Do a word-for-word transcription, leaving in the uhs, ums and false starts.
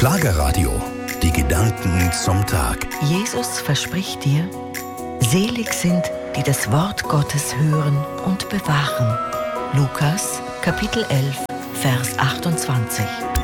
Schlagerradio. Die Gedanken zum Tag. Jesus verspricht dir, selig sind, die das Wort Gottes hören und bewahren. Lukas, Kapitel elf, Vers achtundzwanzig.